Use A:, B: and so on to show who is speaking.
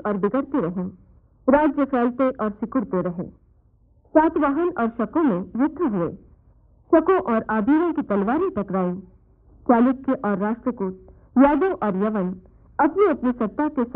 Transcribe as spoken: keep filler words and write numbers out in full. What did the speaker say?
A: और बिगड़ते रहे, राज्य फैलते और सिकुड़ते रहे। सातवाहन और शकों में युद्ध हुए, शकों और आबीरों की तलवारें टकराई। चालुक्य और राष्ट्रकूट, यादव और यवन अपनी अपनी सत्ता के